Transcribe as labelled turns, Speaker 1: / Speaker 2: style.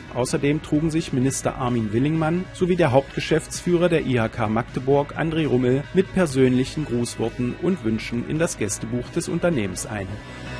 Speaker 1: Außerdem trugen sich Minister Armin Willingmann sowie der Hauptgeschäftsführer der IHK Magdeburg, André Rummel, mit persönlichen Grußworten und Wünschen in das Gästebuch des Unternehmens ein.